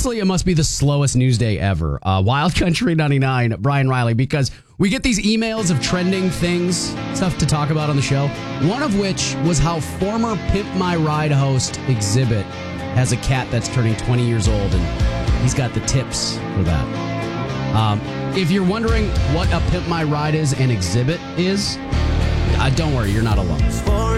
Honestly, it must be the slowest news day ever. Wild Country 99, Brian Riley, because we get these emails of trending things, stuff to talk about on the show. One of which was how former Pimp My Ride host Exhibit has a cat that's turning 20 years old, and he's got the tips for that. If you're wondering what a Pimp My Ride is and Exhibit is, don't worry, you're not alone.